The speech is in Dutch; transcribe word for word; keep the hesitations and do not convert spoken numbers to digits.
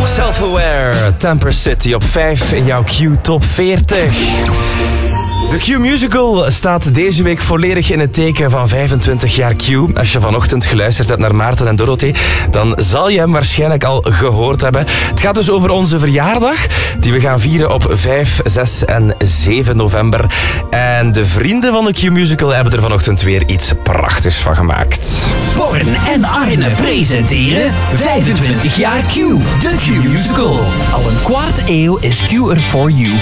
Self-Aware, Temper City op vijf in jouw Q Top veertig. De Q Musical staat deze week volledig in het teken van vijfentwintig jaar Q. Als je vanochtend geluisterd hebt naar Maarten en Dorothee, dan zal je hem waarschijnlijk al gehoord hebben. Het gaat dus over onze verjaardag, die we gaan vieren op vijf, zes en zeven november. En de vrienden van de Q Musical hebben er vanochtend weer iets prachtigs van gemaakt. Born en Arne presenteren vijfentwintig jaar Q, de Q Musical. Al een kwart eeuw is Q er voor you